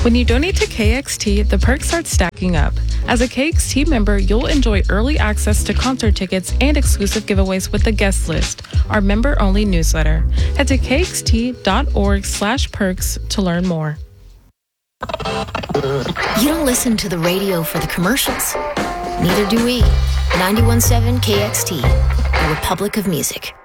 When you donate to KXT, the perks start stacking up. As a KXT member, you'll enjoy early access to concert tickets and exclusive giveaways with the guest list, our member-only newsletter. Head to kxt.org/perks to learn more. You don't listen to the radio for the commercials. Neither do we. 91.7 KXT, the Republic of Music.